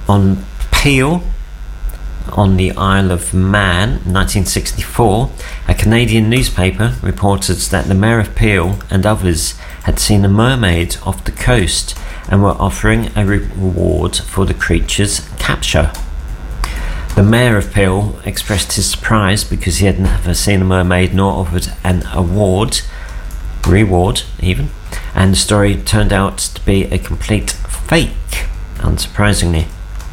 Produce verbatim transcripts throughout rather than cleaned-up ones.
On Peel, on the Isle of Man, nineteen sixty-four, a Canadian newspaper reported that the Mayor of Peel and others had seen a mermaid off the coast and were offering a reward for the creature's capture. The Mayor of Peel expressed his surprise because he had never seen a mermaid nor offered an award, reward even, and the story turned out to be a complete fake, unsurprisingly.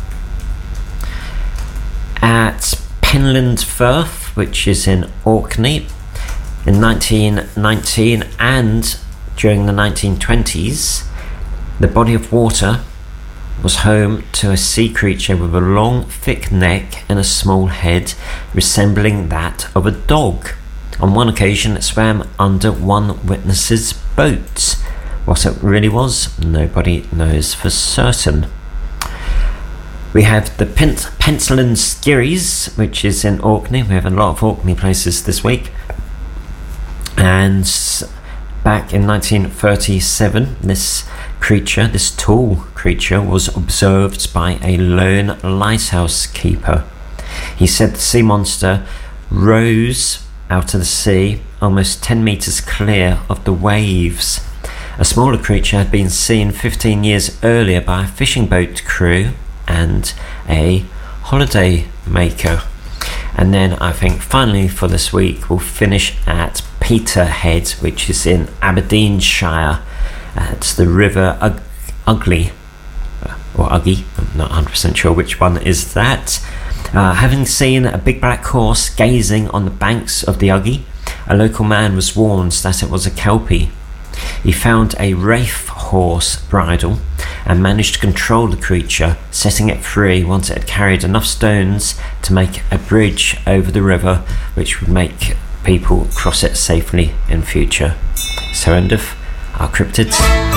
At Penland Firth, which is in Orkney, in nineteen nineteen and during the nineteen twenties, the body of water was home to a sea creature with a long, thick neck and a small head resembling that of a dog. On one occasion, it swam under one witness's boat. What it really was, nobody knows for certain. We have the Pen- Pensland Skerries, which is in Orkney. We have a lot of Orkney places this week. And back in nineteen thirty-seven, this creature, this tall creature, was observed by a lone lighthouse keeper. He said the sea monster rose out of the sea almost ten metres clear of the waves. A smaller creature had been seen fifteen years earlier by a fishing boat crew and a holiday maker. And then I think finally for this week we'll finish at Peterhead, which is in Aberdeenshire. Uh, it's the River Ug- Ugly, or Uggy, I'm not one hundred percent sure which one is that. Uh, having seen a big black horse gazing on the banks of the Uggy, a local man was warned that it was a kelpie. He found a Rafe horse bridle and managed to control the creature, setting it free once it had carried enough stones to make a bridge over the river, which would make people cross it safely in future. So end of our cryptids.